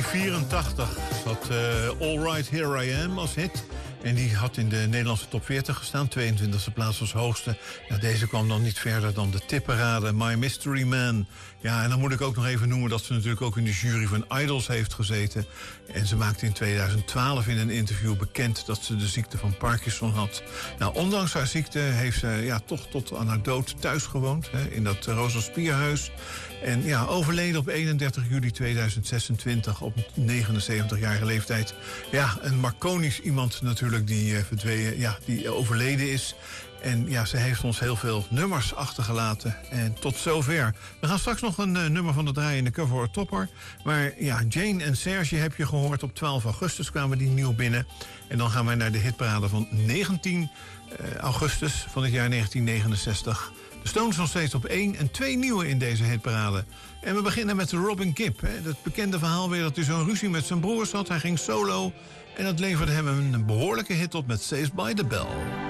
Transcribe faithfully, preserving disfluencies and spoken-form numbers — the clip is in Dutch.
vierentachtig zat uh, All Right Here I Am als hit. En die had in de Nederlandse top veertig gestaan. tweeëntwintigste plaats als hoogste. Ja, deze kwam dan niet verder dan de tipparade My Mystery Man. Ja, en dan moet ik ook nog even noemen dat ze natuurlijk ook in de jury van Idols heeft gezeten. En ze maakte in tweeduizend twaalf in een interview bekend dat ze de ziekte van Parkinson had. Nou, ondanks haar ziekte heeft ze ja, toch tot aan haar dood thuis gewoond. Hè, in dat Rosa Spierhuis. En ja, overleden op eenendertig juli tweeduizend zesentwintig op negenenzeventigjarige leeftijd. Ja, een marconisch iemand natuurlijk die uh, verdwenen, ja, die overleden is. En ja, ze heeft ons heel veel nummers achtergelaten. En tot zover. We gaan straks nog een uh, nummer van de draaiende cover or topper. Maar ja, Jane en Serge heb je gehoord. Op twaalf augustus kwamen die nieuw binnen. En dan gaan wij naar de hitparade van negentien augustus van het jaar negentien negenenzestig. De Stones nog steeds op één en twee nieuwe in deze hitparade. En we beginnen met Robin Gibb. Hè. Dat bekende verhaal weer dat hij zo'n ruzie met zijn broers had. Hij ging solo en dat leverde hem een behoorlijke hit op met Saved by the Bell.